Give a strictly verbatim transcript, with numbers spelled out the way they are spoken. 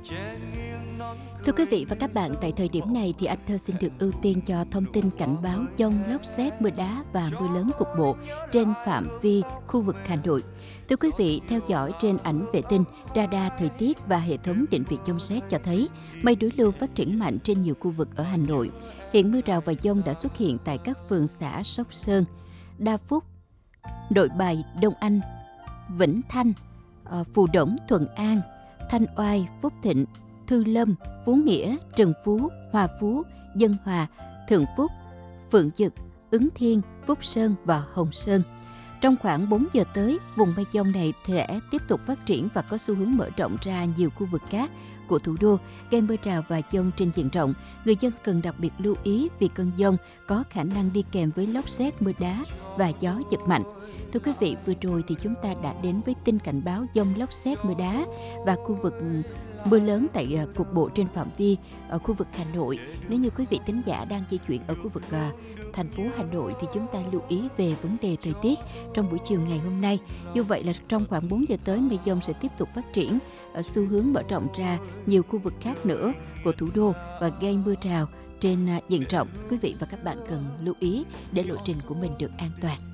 Thưa quý vị và các bạn, tại thời điểm này thì anh Thơ xin được ưu tiên cho thông tin cảnh báo dông, lốc sét, mưa đá và mưa lớn cục bộ trên phạm vi khu vực Hà Nội. Thưa quý vị, theo dõi trên ảnh vệ tinh, radar thời tiết và hệ thống định vị dông sét cho thấy mây đối lưu phát triển mạnh trên nhiều khu vực ở Hà Nội. Hiện mưa rào và dông đã xuất hiện tại các phường xã Sóc Sơn, Đa Phúc, Nội Bài, Đông Anh, Vĩnh Thanh, Phù Đổng, Thuận An, Thanh Oai, Phúc Thịnh, Thư Lâm, Phú Nghĩa, Trần Phú, Hòa Phú, Dân Hòa, Thượng Phúc, Phượng Dực, Ứng Thiên, Phúc Sơn và Hồng Sơn. Trong khoảng bốn giờ tới, vùng mây dông này sẽ tiếp tục phát triển và có xu hướng mở rộng ra nhiều khu vực khác của thủ đô, gây mưa rào và dông trên diện rộng. Người dân cần đặc biệt lưu ý vì cơn dông có khả năng đi kèm với lốc sét, mưa đá và gió giật mạnh. Thưa quý vị, vừa rồi thì chúng ta đã đến với tin cảnh báo dông, lốc sét, mưa đá và khu vực mưa lớn tại uh, cục bộ trên phạm vi ở khu vực Hà Nội. Nếu như quý vị thính giả đang di chuyển ở khu vực uh, thành phố Hà Nội thì chúng ta lưu ý về vấn đề thời tiết trong buổi chiều ngày hôm nay. Như vậy là trong khoảng bốn giờ tới, mây dông sẽ tiếp tục phát triển ở xu hướng mở rộng ra nhiều khu vực khác nữa của thủ đô và gây mưa rào trên uh, diện rộng. Quý vị và các bạn cần lưu ý để lộ trình của mình được an toàn.